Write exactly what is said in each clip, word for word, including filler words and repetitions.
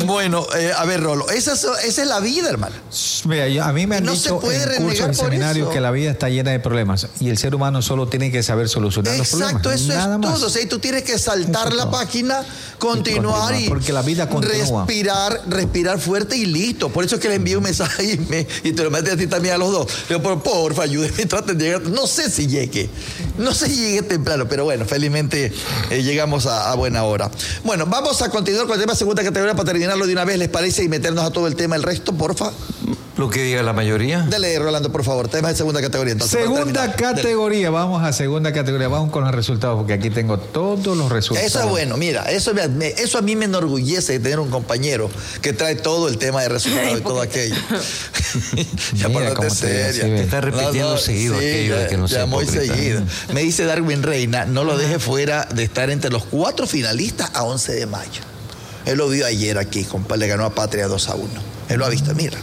Bueno, eh, a ver, Rolo, esa es, esa es la vida, hermano. Mira, yo, a mí me han no dicho se puede en cursos y seminarios que la vida está llena de problemas y el ser humano solo tiene que saber solucionar Exacto, los problemas. eso Nada es más. todo. O sea, tú tienes que saltar Eso la todo. página, continuar y, porque la vida continúa. respirar, respirar fuerte y listo. Por eso es que le envío un mensaje y, me, y te lo mete a ti también a los dos. Le digo, por porfa, ayúdenme, traten de llegar. No sé si llegue, no sé si llegue temprano, pero bueno, felizmente eh, llegamos a, a buena hora. Bueno, vamos a continuar con el tema segunda categoría para terminarlo de una vez, ¿les parece? Y meternos a todo el tema, el resto, porfa. Lo que diga la mayoría. Dale, Rolando, por favor, tema de segunda categoría. Entonces, segunda categoría, Dale. Vamos a segunda categoría, vamos con los resultados, porque aquí tengo todos los resultados. Eso es bueno, mira, eso, me, eso a mí me enorgullece de tener un compañero que trae todo el tema de resultados y todo aquello. Ya ponete seria. Te está repitiendo no, no, seguido sí, aquello ya, de que no ya sea muy hipócrita. seguido. Me dice Darwin Reina, no lo deje fuera de estar entre los cuatro finalistas a once de mayo. Él lo vio ayer aquí, compa, le ganó a Patria dos a uno. Él lo ha visto, mira.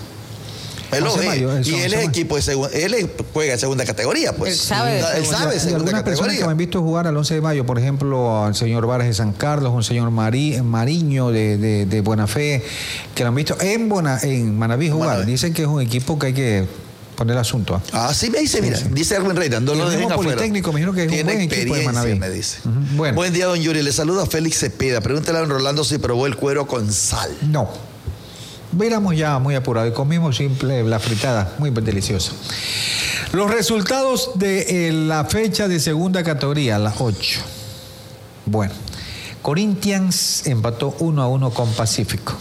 Él lo ve. Mayo, y él es equipo de segunda, él es, juega en segunda categoría, pues. Él sabe. Él, él sabe de segunda algunas categoría. personas que me han visto jugar al once de mayo, por ejemplo, al señor Varas de San Carlos, un señor Mari, Mariño de, de, de Buena Fe, que lo han visto en, Buena, en Manaví jugar. Manaví. Dicen que es un equipo que hay que poner el asunto. Ah, sí me dice, mira, sí, sí. Dice Erwin Reina, no lo dejen afuera. Politécnico, me dijeron que es un buen equipo de Manaví. Me dice. Uh-huh. Bueno. Buen día, don Yuri. Le saluda a Félix Cepeda. Pregúntale a don Rolando si probó el cuero con sal. No. Éramos ya muy apurados y comimos simple la fritada, muy deliciosa. Los resultados de eh, la fecha de segunda categoría, las ocho. Bueno, Corinthians empató uno a uno con Pacífico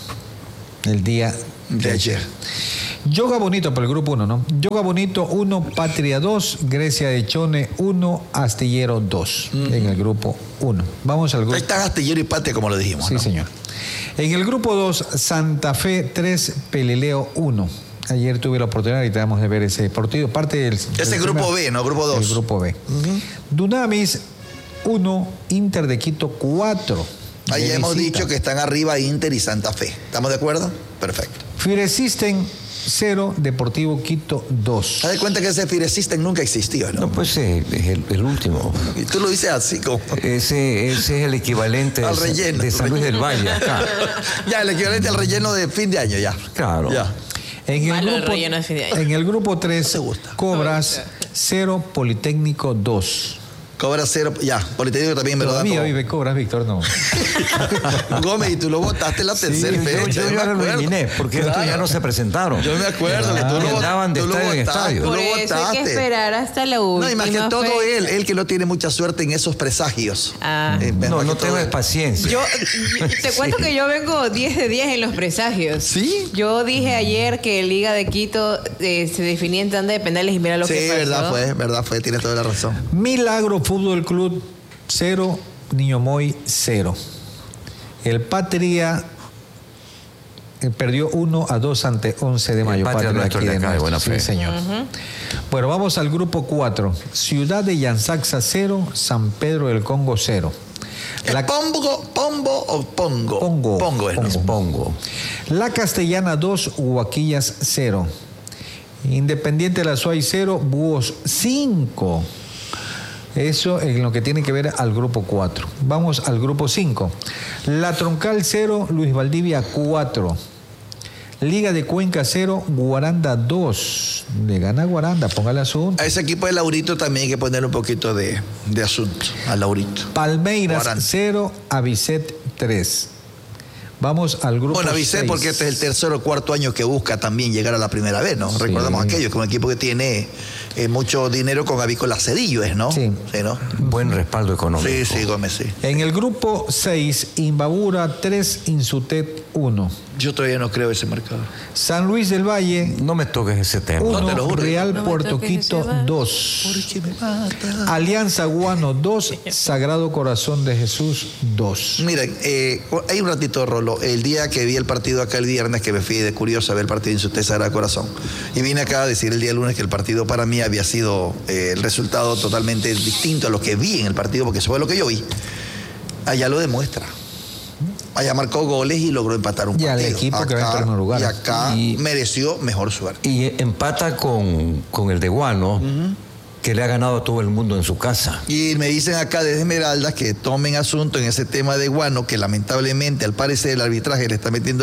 el día de, de ayer. Yoga Bonito para el grupo uno, ¿no? Yoga Bonito uno, Patria dos, Grecia de Chone uno, Astillero dos, mm. en el grupo uno. Vamos al grupo. Ahí están Astillero y Patria, como lo dijimos, sí, ¿no? señor. En el grupo dos, Santa Fe tres, Pelileo uno. Ayer tuve la oportunidad y tenemos de ver ese partido. Parte del. Ese del grupo primer, B, ¿no? Grupo dos. El grupo B. Uh-huh. Dunamis uno, Inter de Quito cuatro. Ahí de hemos visita. Dicho que están arriba Inter y Santa Fe. ¿Estamos de acuerdo? Perfecto. Fire System cero, Deportivo Quito dos. ¿Te das cuenta que ese Fire System nunca existió, no? No, pues eh, es el, el último. Y tú lo dices así como. Ese, ese es el equivalente al de, relleno, de San Luis del Valle, acá. Ya, el equivalente al relleno de fin de año, ya. Claro. Ya. En el, Malo grupo, el relleno de fin de año. En el grupo tres, no Cobras cero, Politécnico dos. Cobra cero, ya, Politécnico también me lo da. Todavía vive Cobras, Víctor, no. Gómez, y tú lo votaste la tercera sí, fecha. Yo, yo ya lo eliminé, porque claro. estos ya no se presentaron. Yo me acuerdo que tú lo, andaban de tú lo estadio en votaste. estadio. Por Tú lo eso votaste. hay que esperar hasta la última. No, y más que todo fe. él, él que no tiene mucha suerte en esos presagios. Ah. Eh, no, no tengo paciencia. Yo, yo te cuento sí. que yo vengo diez de diez en los presagios. ¿Sí? Yo dije ayer que Liga de Quito eh, se definía en tanda de penales y mira lo sí, que pasó. Sí, verdad fue, verdad fue, tienes toda la razón. Milagro Fútbol Club cero, Niño Moy cero. El Patria eh, perdió uno a dos ante once de mayo. El Patria, Patria aquí de, acá, de buena fe. Sí, señor. Uh-huh. Bueno, vamos al grupo cuatro. Ciudad de Yansaxa cero, San Pedro del Congo cero. La... ¿Pombo, pombo o pongo? Pongo. Pongo es, pongo. ¿no? Pongo. La Castellana dos, Huaquillas cero. Independiente de la Suay cero, Búhos cinco. Eso en lo que tiene que ver al grupo cuatro. Vamos al grupo cinco. La Troncal cero, Luis Valdivia cuatro. Liga de Cuenca cero, Guaranda dos. Le gana Guaranda, póngale asunto. A ese equipo de Laurito también hay que poner un poquito de, de asunto, a Laurito. Palmeiras cero, Avicet tres. Vamos al grupo Bueno, avisé seis. Porque este es el tercer o cuarto año que busca también llegar a la primera vez, ¿no? Sí. Recordamos aquello, que es un equipo que tiene eh, mucho dinero con Avícola Cedillo, ¿es, no? Sí. sí ¿no? Buen respaldo económico. Sí, sí, Gómez, sí. En el grupo seis, Imbabura tres, Insutet uno. Yo todavía no creo ese marcador. San Luis del Valle. No me toques ese tema. uno, no te lo juro. Real no Puerto Quito dos. Alianza Guano dos, Sagrado Corazón de Jesús dos. Mira, eh, hay un ratito, Rolo, el día que vi el partido acá el viernes, que me fui de curioso a ver el partido en su Sagrado Corazón, y vine acá a decir el día lunes que el partido para mí había sido eh, el resultado totalmente distinto a lo que vi en el partido, porque eso fue lo que yo vi. Allá lo demuestra. Allá marcó goles y logró empatar un y partido. Y al equipo acá, que va en primer lugar. Y acá y, mereció mejor suerte. Y empata con, con el de Guano, uh-huh. que le ha ganado a todo el mundo en su casa. Y me dicen acá desde Esmeraldas que tomen asunto en ese tema de Guano, que lamentablemente al parecer el arbitraje le está metiendo